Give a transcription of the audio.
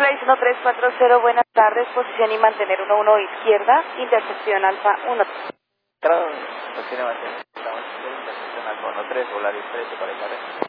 Volaris 1340, buenas tardes, posición y mantener 11 izquierda, intersección alfa 1. Posición y mantener, estamos en intersección alfa 13, Volaris 13, 40.